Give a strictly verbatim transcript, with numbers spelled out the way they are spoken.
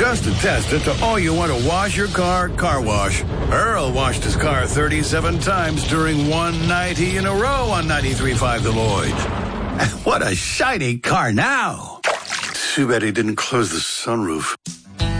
Just to test it to all you want to wash your car, car wash. Earl washed his car thirty-seven times during one ninety in a row on ninety-three point five The Lloyd. And what a shiny car now. Too bad he didn't close the sunroof.